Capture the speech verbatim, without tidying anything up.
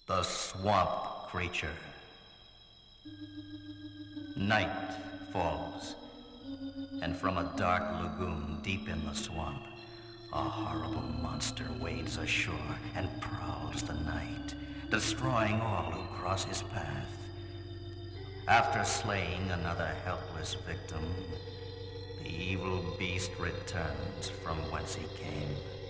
The swamp creature. Night falls, and from a dark lagoon deep in the swamp, a horrible monster wades ashore and prowls the night, destroying all who cross his path. After slaying another helpless victim, the evil beast returns from whence he came.